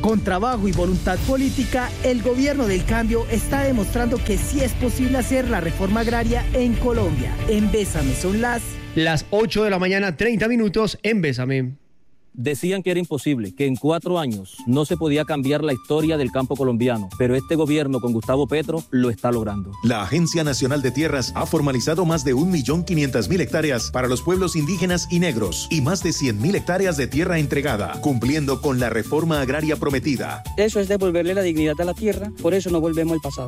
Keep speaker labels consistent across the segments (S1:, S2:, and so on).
S1: Con trabajo y voluntad política, el gobierno del cambio está demostrando que sí es posible hacer la reforma agraria en Colombia. En Bésame son las
S2: 8 de la mañana, 30 minutos en Bésame.
S3: Decían que era imposible, que en 4 años no se podía cambiar la historia del campo colombiano, pero este gobierno con Gustavo Petro lo está logrando.
S4: La Agencia Nacional de Tierras ha formalizado más de 1.500.000 hectáreas para los pueblos indígenas y negros y más de 100.000 hectáreas de tierra entregada, cumpliendo con la reforma agraria prometida.
S5: Eso es devolverle la dignidad a la tierra, por eso no volvemos al pasado.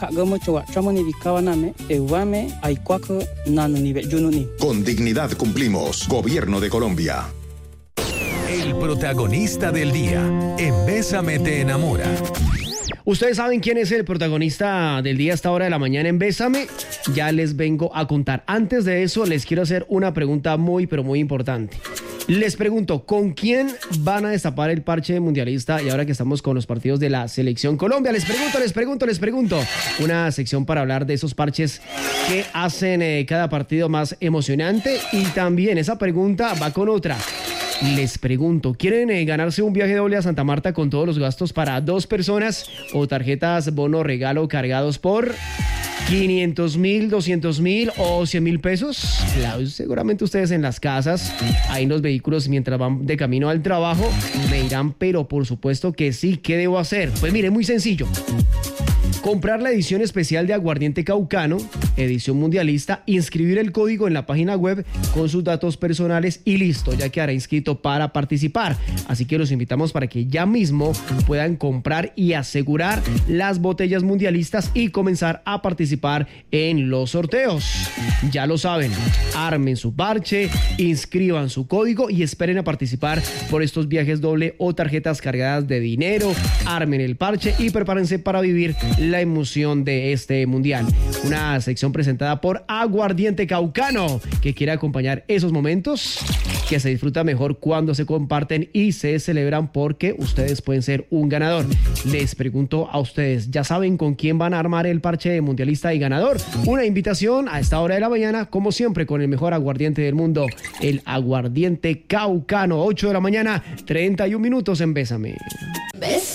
S4: Con dignidad cumplimos. Gobierno de Colombia.
S6: El protagonista del día en Bésame te enamora.
S2: Ustedes saben quién es el protagonista del día a esta hora de la mañana en Bésame. Ya les vengo a contar. Antes de eso, les quiero hacer una pregunta muy, pero muy importante. Les pregunto, ¿con quién van a destapar el parche mundialista? Y ahora que estamos con los partidos de la Selección Colombia, les pregunto. Una sección para hablar de esos parches que hacen cada partido más emocionante. Y también esa pregunta va con otra. Les pregunto, ¿quieren ganarse un viaje doble a Santa Marta con todos los gastos para 2 personas o tarjetas bono regalo cargados por 500.000, 200.000 o 100.000 pesos? Claro, seguramente ustedes en las casas, ahí en los vehículos mientras van de camino al trabajo, me dirán, pero por supuesto que sí, ¿qué debo hacer? Pues mire, muy sencillo. Comprar la edición especial de Aguardiente Caucano, edición mundialista, inscribir el código en la página web con sus datos personales y listo, ya quedará inscrito para participar. Así que los invitamos para que ya mismo puedan comprar y asegurar las botellas mundialistas y comenzar a participar en los sorteos. Ya lo saben, armen su parche, inscriban su código y esperen a participar por estos viajes doble o tarjetas cargadas de dinero. Armen el parche y prepárense para vivir la emoción de este mundial. Una sección presentada por Aguardiente Caucano, que quiere acompañar esos momentos que se disfruta mejor cuando se comparten y se celebran, porque ustedes pueden ser un ganador. Les pregunto a ustedes, ¿ya saben con quién van a armar el parche mundialista y ganador? Una invitación a esta hora de la mañana, como siempre, con el mejor aguardiente del mundo, el Aguardiente Caucano. 8 de la mañana, 31 minutos en Bésame.